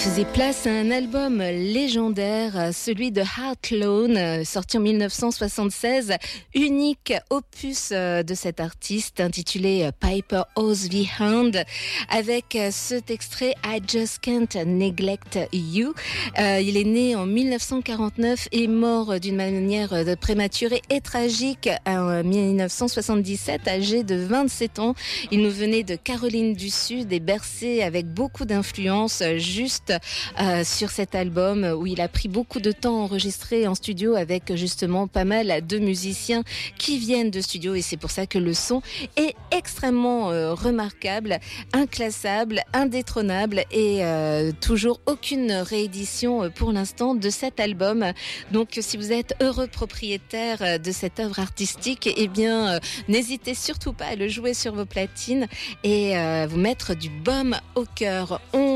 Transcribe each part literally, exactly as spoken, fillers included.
Faisait place à un album légendaire, celui de Heartloan, sorti en mille neuf cent soixante-seize, unique opus de cet artiste intitulé Piper Owes the Hound, avec cet extrait I Just Can't Neglect You. Euh, il est né en mille neuf cent quarante-neuf et mort d'une manière prématurée et tragique en mille neuf cent soixante-dix-sept, âgé de vingt-sept ans. Il nous venait de Caroline du Sud et bercé avec beaucoup d'influence, juste Euh, sur cet album où il a pris beaucoup de temps à enregistrer en studio avec justement pas mal de musiciens qui viennent de studio, et c'est pour ça que le son est extrêmement euh, remarquable, inclassable, indétrônable, et euh, toujours aucune réédition pour l'instant de cet album. Donc si vous êtes heureux propriétaire de cette œuvre artistique, eh bien euh, n'hésitez surtout pas à le jouer sur vos platines et euh, vous mettre du baume au cœur.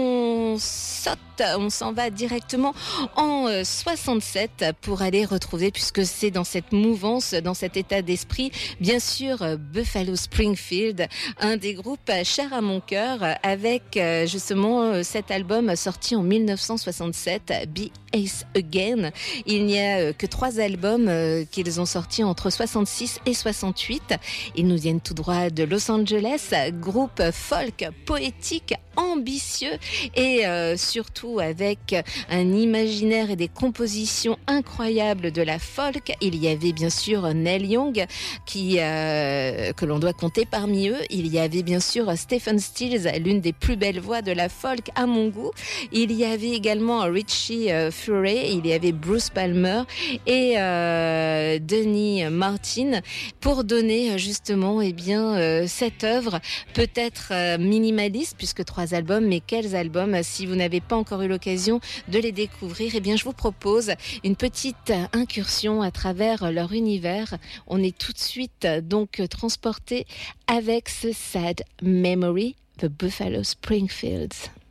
On saute, on s'en va directement en soixante-sept pour aller retrouver, puisque c'est dans cette mouvance, dans cet état d'esprit, bien sûr Buffalo Springfield, un des groupes chers à mon cœur, avec justement cet album sorti en mille neuf cent soixante-sept, Be Ace Again. Il n'y a que trois albums qu'ils ont sortis entre soixante-six et soixante-huit. Ils nous viennent tout droit de Los Angeles, groupe folk poétique ambitieux et euh, surtout avec un imaginaire et des compositions incroyables de la folk. Il y avait bien sûr Neil Young qui euh, que l'on doit compter parmi eux. Il y avait bien sûr Stephen Stills, l'une des plus belles voix de la folk à mon goût. Il y avait également Richie euh, Furay, il y avait Bruce Palmer et euh, Denis Martin, pour donner justement eh bien euh, cette œuvre peut-être euh, minimaliste, puisque trois albums, mais quels albums! Si vous n'avez pas encore eu l'occasion de les découvrir, eh bien je vous propose une petite incursion à travers leur univers. On est tout de suite donc transporté avec ce Sad Memory, The Buffalo Springfields.